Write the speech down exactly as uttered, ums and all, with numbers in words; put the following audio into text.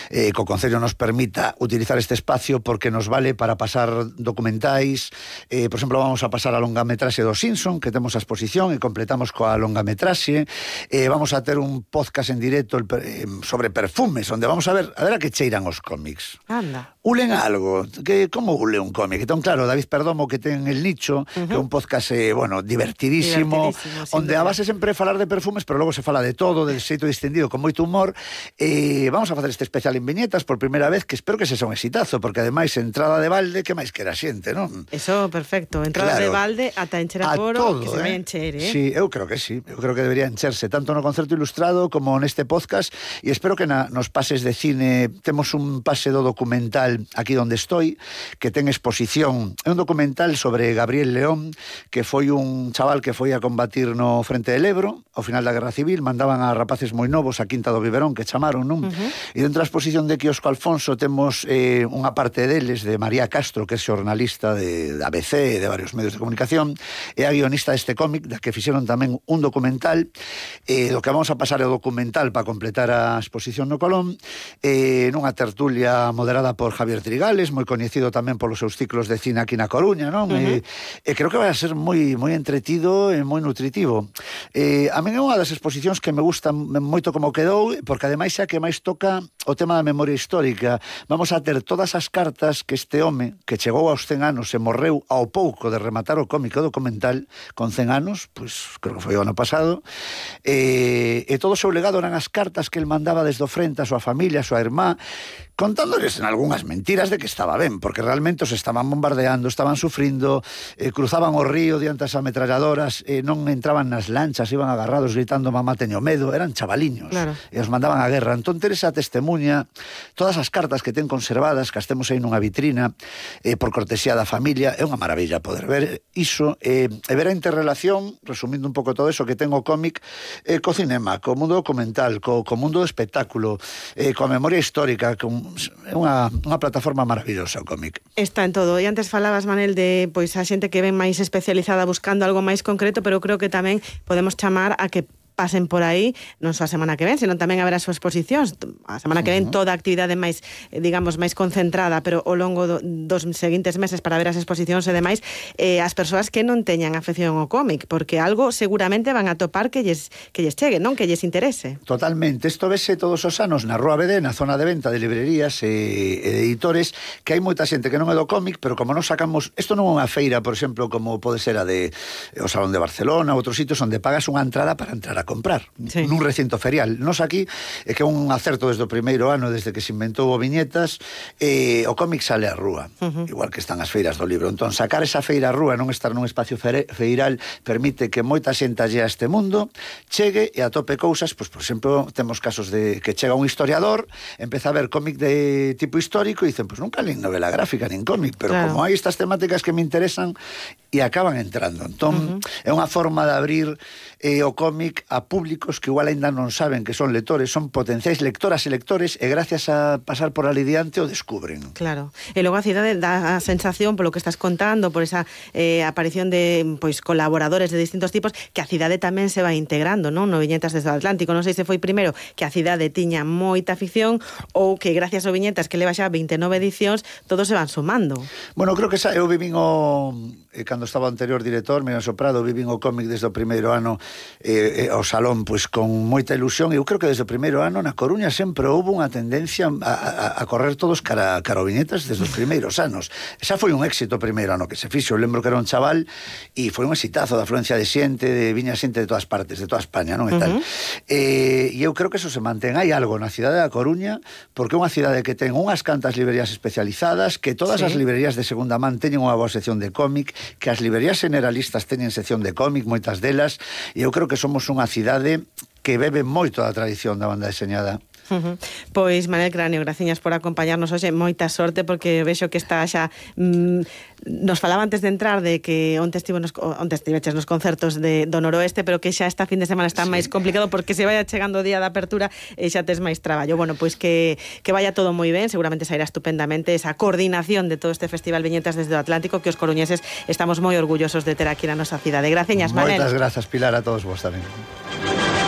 eh, que o Concello nos permita utilizar este espacio porque nos vale para pasar documentais. Eh, por exemplo, vamos a pasar a longametraxe do Simpson, que temos a exposición e completamos coa longametraxe. Eh, vamos a ter un podcast en directo eh, sobre perfumes, onde vamos a ver a ver a que cheiran os cómics. Anda. Ulen algo, que como ule un cómic? Entón, claro, David Perdomo, que ten El Nicho, uh-huh. que é un podcast, eh, bueno, divertidísimo, divertidísimo onde a base sempre é falar de perfumes, pero logo se fala de todo, de xeito distendido, con moito humor. Eh, vamos a facer este especial en viñetas por primeira vez, que espero que se sea un exitazo, porque ademais, entrada de balde, que máis que era xente, non? Eso, perfecto. Entrada claro, de balde ata encher a foro, que se eh? vai encher, eh? Sí, eu creo que sí. Eu creo que debería encherse, tanto no concerto ilustrado como neste podcast, e espero que na, nos pases de cine temos un pase do documental aquí onde estou, que ten exposición. É un documental sobre Gabriel León, que foi un chaval que foi a combatir no Frente del Ebro, ao final da Guerra Civil, mandaban a rapaces moi novos a Quinta do Biberón, que chamaron, non? Uh-huh. E dentro da exposición de Quiosco Alfonso temos eh, unha parte deles de María Castro, que é xornalista de, de A B C e de varios medios de comunicación, e a guionista deste cómic, da que fixeron tamén un documental. Eh, do que vamos a pasar é o documental para completar a exposición no Colón, eh, nunha tertulia moderada por Javier Trigales, moi coñecido tamén polos seus ciclos de cine aquí na Coruña, non? Uh-huh. E, e creo que vai a ser moi moi entretido e moi nutritivo. Eh, a min é unha das exposicións que me gusta moito como quedou, porque ademais é a que máis toca o tema da memoria histórica. Vamos a ter todas as cartas que este home, que chegou aos cen anos e morreu ao pouco de rematar o cómico documental, con cen anos, pois creo que foi o ano pasado, e, e todo o seu legado eran as cartas que el mandaba desde o frente a súa familia, a súa irmá, contándoles en algunhas mentiras de que estaba ben, porque realmente os estaban bombardeando, estaban sufrindo, eh, cruzaban o río diante as ametralladoras, eh, non entraban nas lanchas, iban agarrados gritando mamá teño medo, eran chavaliños, claro. E os mandaban a guerra. Entón ter esa testemunha, todas as cartas que ten conservadas, que as temos aí nunha vitrina, eh, por cortesía da familia, é unha maravilla poder ver iso, eh, e ver a interrelación, resumindo un pouco todo eso, que ten o cómic, eh, co cinema, co mundo documental, co, co mundo do espectáculo, eh, coa memoria histórica, con é unha, unha plataforma maravillosa o cómic. Está en todo. E antes falabas, Manel, de pois a xente que ven máis especializada buscando algo máis concreto, pero creo que tamén podemos chamar a que pasen por aí, non só a semana que ven, senón tamén haberá súas exposicións. A semana que ven uh-huh. toda a actividade máis, digamos, máis concentrada, pero ao longo do, dos seguintes meses para ver as exposicións e demais, eh, as persoas que non teñan afección ao cómic, porque algo seguramente van a topar que lles, que lles chegue, non? Que lles interese. Totalmente. Isto vese todos os anos na Rúa B D, na zona de venta de librerías e, e de editores, que hai moita xente que non é do cómic, pero como non sacamos... Isto non é unha feira, por exemplo, como pode ser a de o Salón de Barcelona, outros sitios onde pagas unha entrada para entrar a comprar, sí. Nun recinto ferial. Nos aquí, é que é un acerto desde o primeiro ano, desde que se inventou o Viñetas, eh, o cómic sale á rúa, uh-huh. igual que están as feiras do libro. Entón, sacar esa feira á rúa, non estar nun espacio feiral, permite que moita xente allá a este mundo chegue e atope cousas, pois, por exemplo, temos casos de que chega un historiador, empeza a ver cómic de tipo histórico e dicen, pois nunca lín novela gráfica, nin cómic, pero claro. Como hai estas temáticas que me interesan, e acaban entrando. Entón, uh-huh. é unha forma de abrir eh, o cómic a públicos que igual ainda non saben que son lectores, son potenciais lectoras e lectores, e gracias a pasar por ali diante o descubren. Claro. E logo a cidade dá a sensación, polo que estás contando, por esa eh, aparición de pois colaboradores de distintos tipos, que a cidade tamén se vai integrando, non? No Viñetas desde o Atlántico. Non sei se foi primeiro que a cidade tiña moita afición ou que gracias ao Viñetas, que leva xa vinte e nove edicións, todos se van sumando. Bueno, creo que xa, eu vivín o... Eh, cando estaba o anterior director, Miguel Soprado, vivín o cómic desde o primeiro ano eh, eh, ao salón, pois con moita ilusión. Eu creo que desde o primeiro ano na Coruña sempre houve unha tendencia a, a, a correr todos cara, cara o Viñetas desde os primeiros anos. Xa foi un éxito o primeiro ano que se fixo. Eu lembro que era un chaval e foi un exitazo da afluencia de xente, de viña xente de todas partes, de toda España, non? E tal. Uh-huh. Eh, e eu creo que eso se mantén. Hai algo na cidade da Coruña, porque é unha cidade que ten unhas cantas librerías especializadas, que todas sí. as librerías de segunda man teñen unha boa sección de cómic, que as librerías generalistas teñen sección de cómic, moitas delas, e eu creo que somos unha cidade que bebe moito da tradición da banda deseñada. Uh-huh. Pois, Manel Cráneo, graciñas por acompañarnos hoxe, moita sorte, porque vexo que está xa mm, nos falaba antes de entrar de que onte estivo nos, onte estiveches nos concertos de, do Noroeste, pero que xa esta fin de semana está sí. máis complicado porque se vaya chegando o día da apertura e xa tes máis traballo. Bueno, pois que, que vaya todo moi ben, seguramente sairá estupendamente esa coordinación de todo este Festival Viñetas desde o Atlántico, que os coruñeses estamos moi orgullosos de ter aquí na nosa cidade. Graciñas, Manel. Moitas grazas, Pilar, a todos vos tamén.